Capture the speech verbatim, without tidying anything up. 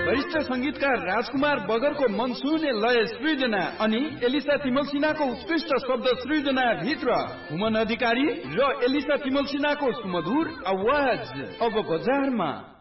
वरिष्ठ संगीतकार राजकुमार बगरको मनसुने लय सृजना अनि एलिसा तिमल सिन्हाको उत्कृष्ट शब्द सृजना भित्र हुमन अधिकारी र एलिसा तिमल सिन्हाको सुमधुर आवाज अब बजारमा।